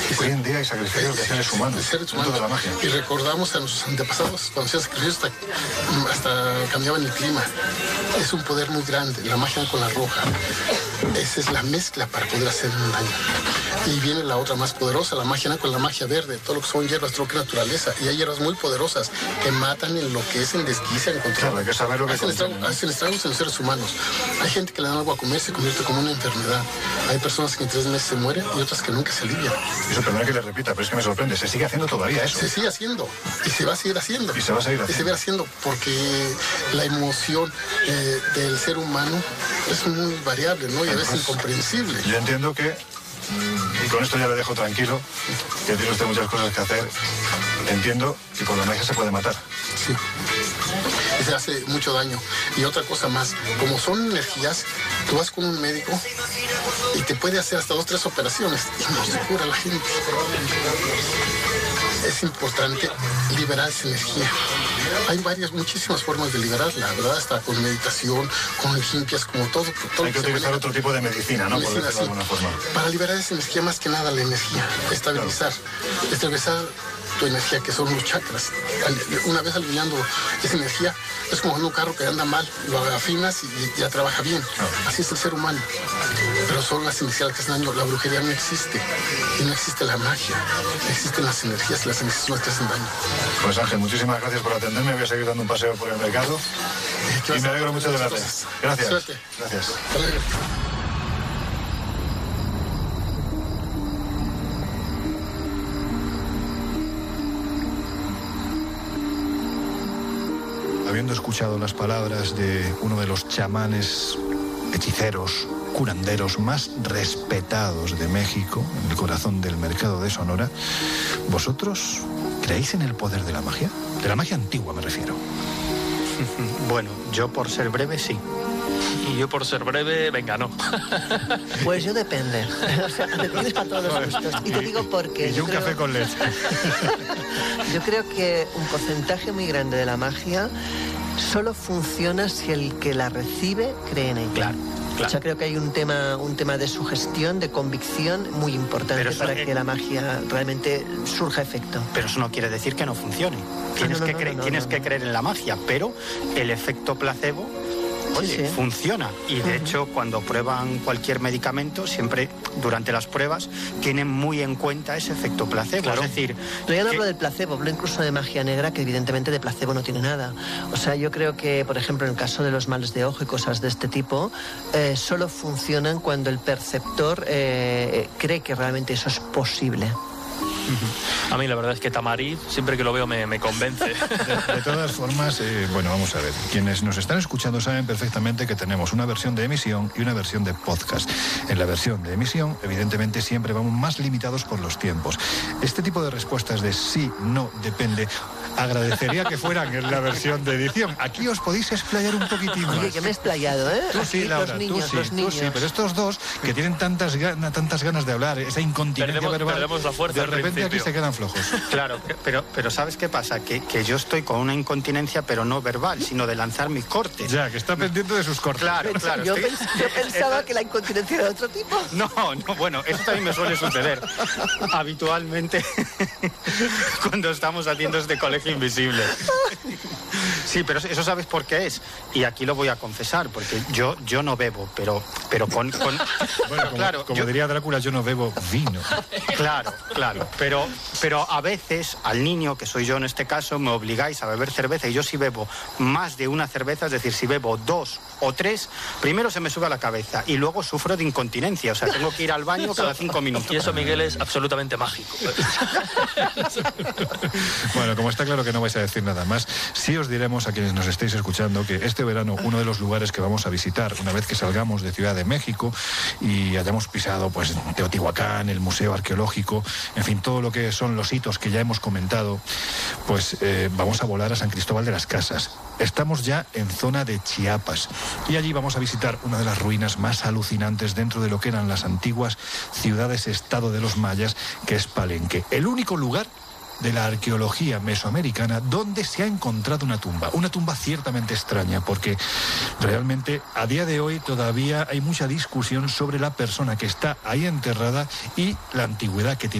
Hoy en día hay sacrificios de seres humanos. Dentro de la magia. Y recordamos a nuestros antepasados cuando hacían sacrificios hasta cambiaban el clima. Es un poder muy grande, la magia con la roja. Esa es la mezcla para poder hacer un daño. Y viene la otra más poderosa, la magia con la magia verde, todo lo que son hierbas, todo lo que es naturaleza. Y hay hierbas muy poderosas que matan, enloquecen, desquician, controlan. Claro, hay que saber lo que hacen estragos en los seres humanos. Hay gente que le dan algo a comer, se convierte como una enfermedad. Hay personas que en 3 meses se mueren y otras que nunca se alivian. Eso tendrá que le repita, pero es que me sorprende. Se sigue haciendo todavía eso. Se sigue haciendo y se va a seguir haciendo. Y se va a seguir haciendo. Y se va haciendo porque la emoción del ser humano es muy variable, ¿no? Y a veces incomprensible. Yo entiendo que, y con esto ya le dejo tranquilo, que tiene usted muchas cosas que hacer. Entiendo que por la magia se puede matar. Sí. Y se hace mucho daño. Y otra cosa más, como son energías, tú vas con un médico y te puede hacer hasta 2 o 3 operaciones y no se cura la gente. Es importante liberar esa energía. Hay muchísimas formas de liberarla, ¿verdad? Hasta con meditación, con limpias, como todo. Hay que utilizar otro tipo de medicina, ¿no? Por decirlo de alguna forma. Para liberar esa energía, más que nada la energía. Estabilizar tu energía, que son los chakras. Una vez aliviando esa energía, es como en un carro que anda mal, lo afinas y ya trabaja bien. Así es el ser humano. Pero son las energías que hacen daño. La brujería no existe. Y no existe la magia. Existen las energías son las que hacen daño. Pues Ángel, muchísimas gracias por atenderme. Voy a seguir dando un paseo por el mercado. Y me alegro mucho de verte. Gracias. Suerte. Gracias. Habiendo escuchado las palabras de uno de los chamanes, hechiceros, curanderos más respetados de México, en el corazón del mercado de Sonora, ¿vosotros creéis en el poder de la magia? De la magia antigua me refiero. Bueno, yo por ser breve sí. Y yo por ser breve, venga, no. Pues yo depende. O sea, depende para todos los gustos. Y te digo por qué. Y yo un café con leche. Yo creo que un porcentaje muy grande de la magia solo funciona si el que la recibe cree en ella. Claro. O sea, creo que hay un tema de sugestión, de convicción muy importante para que la magia realmente surja efecto. Pero eso no quiere decir que no funcione. Tienes que creer en la magia, pero el efecto placebo, oye, sí. Funciona. Y de hecho, cuando prueban cualquier medicamento, siempre durante las pruebas tienen muy en cuenta ese efecto placebo. Claro. Es decir, pero ya no hablo del placebo, hablo incluso de magia negra, que evidentemente de placebo no tiene nada. O sea, yo creo que, por ejemplo, en el caso de los males de ojo y cosas de este tipo, solo funcionan cuando el perceptor cree que realmente eso es posible. A mí la verdad es que Tamariz, siempre que lo veo me convence. De todas formas, bueno, vamos a ver. Quienes nos están escuchando saben perfectamente que tenemos una versión de emisión y una versión de podcast. En la versión de emisión, evidentemente, siempre vamos más limitados por los tiempos. Este tipo de respuestas de sí, no, depende, agradecería que fueran en la versión de edición. Aquí os podéis explayar un poquitín más. Oye, que me he explayado, ¿eh? Tú sí, Laura, los niños. Sí, pero estos dos que tienen tantas ganas de hablar, esa incontinencia verbal, perdemos la fuerza. De repente aquí se quedan flojos. Claro, pero ¿sabes qué pasa? Que yo estoy con una incontinencia, pero no verbal, sino de lanzar mis cortes. Ya, que está pendiente de sus cortes. Claro. Yo pensaba que la incontinencia era de otro tipo. No, bueno, eso también me suele suceder habitualmente cuando estamos haciendo este colegio invisible. Sí, pero eso sabes por qué es. Y aquí lo voy a confesar, porque yo no bebo, pero con... Bueno, claro, como diría Drácula, yo no bebo vino. Claro. Pero a veces al niño, que soy yo en este caso, me obligáis a beber cerveza, y yo si bebo más de una cerveza, es decir, si bebo 2 o 3, primero se me sube a la cabeza y luego sufro de incontinencia, o sea, tengo que ir al baño cada 5 minutos. Y eso, Miguel, es absolutamente mágico. Bueno, como está claro que no vais a decir nada más, sí os diremos a quienes nos estéis escuchando que este verano uno de los lugares que vamos a visitar una vez que salgamos de Ciudad de México y hayamos pisado pues Teotihuacán, el Museo Arqueológico, en fin, todo lo que son los hitos que ya hemos comentado, pues vamos a volar a San Cristóbal de las Casas. Estamos ya en zona de Chiapas y allí vamos a visitar una de las ruinas más alucinantes dentro de lo que eran las antiguas ciudades-estado de los mayas, que es Palenque. El único lugar de la arqueología mesoamericana donde se ha encontrado una tumba ciertamente extraña, porque realmente a día de hoy todavía hay mucha discusión sobre la persona que está ahí enterrada y la antigüedad que tiene.